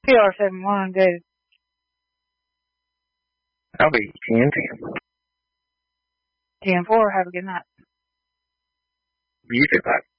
PR71, David. I'll be 10-10. 10-4, have a good night. You too, bye.